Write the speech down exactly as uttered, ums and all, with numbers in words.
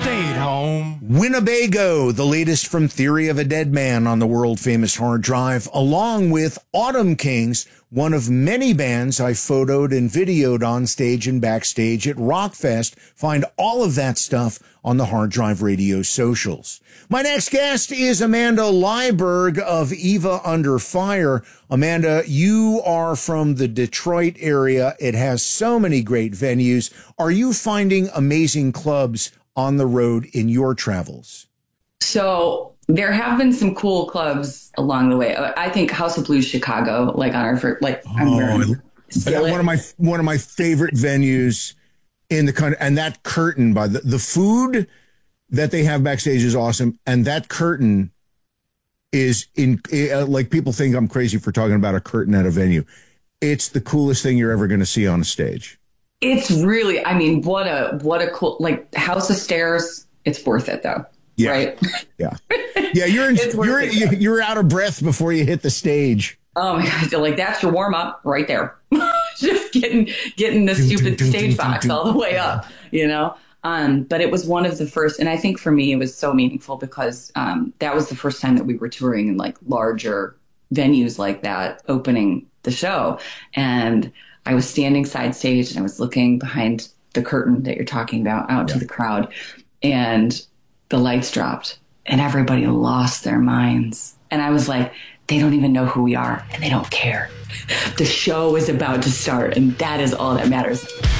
stayed home. Winnebago, the latest from Theory of a Dead Man on the world-famous hard drive, along with Autumn Kings, one of many bands I photoed and videoed on stage and backstage at Rockfest. Find all of that stuff on the Hard Drive Radio socials. My next guest is Amanda Lyberg of Eva Under Fire. Amanda, you are from the Detroit area. It has so many great venues. Are you finding amazing clubs on the road in your travels? So there have been some cool clubs along the way. I think House of Blues Chicago, like on our first, like I'm Oh, wearing one of my one of my favorite venues in the country, and that curtain by the the food that they have backstage is awesome, and that curtain is in uh, like people think I'm crazy for talking about a curtain at a venue. It's the coolest thing you're ever going to see on a stage. It's really, I mean, what a what a cool, like House of Stairs. It's worth it though. Yeah. Right. Yeah. Yeah. You're in, you're it, you're out of breath before you hit the stage. Oh my God. Like that's your warm up right there. Just getting, getting the stupid stage box all the way up, you know? Um, but it was one of the first, and I think for me, it was so meaningful because, um, that was the first time that we were touring in like larger venues like that, opening the show. And I was standing side stage and I was looking behind the curtain that you're talking about out yeah. to the crowd, and the lights dropped and everybody lost their minds. And I was like, they don't even know who we are and they don't care. The show is about to start, and that is all that matters.